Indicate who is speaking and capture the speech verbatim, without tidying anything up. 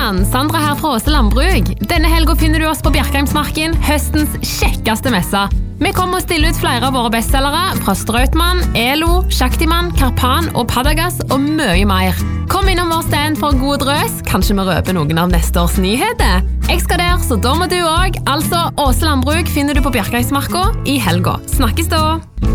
Speaker 1: sann, Sandra her fra Åse Landbruk. Denne helgen finner du oss på Bjerkheimsmarken, høstens kjekkeste messe. Vi kommer å stille ut flere av våre bestsellere fra Strautmann, Elo, Shaktiman, Karpan og Padagas og mye mer. Kom innom vår stand for en god drøs, kanskje vi røper noen av neste års nyheter. Jeg skal der, så da må du også. Altså, Åse Landbruk finner du på Bjerkheimsmarka i helga. Snakkes da!